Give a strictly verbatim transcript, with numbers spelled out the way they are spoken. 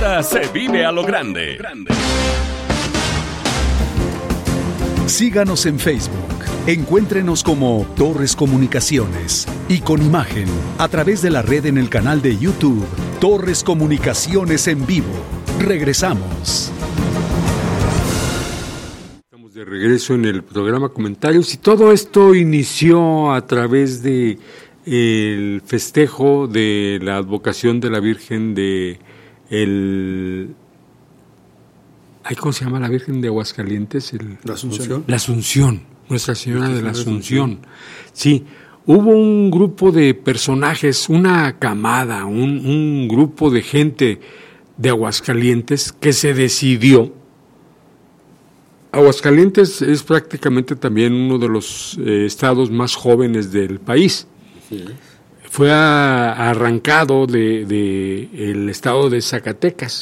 vida se vive a lo grande. Síganos en Facebook. Encuéntrenos como Torres Comunicaciones y con imagen a través de la red en el canal de YouTube Torres Comunicaciones en vivo. Regresamos. Estamos de regreso en el programa Comentarios y todo esto inició a través de el festejo de la advocación de la Virgen de el Ay, ¿cómo se llama la Virgen de Aguascalientes? El, la Asunción. La Asunción, Nuestra Señora de la Asunción. Sí, hubo un grupo de personajes, una camada, un, un grupo de gente de Aguascalientes que se decidió. Aguascalientes es prácticamente también uno de los eh, estados más jóvenes del país. Sí. Fue a, arrancado de, de el estado de Zacatecas.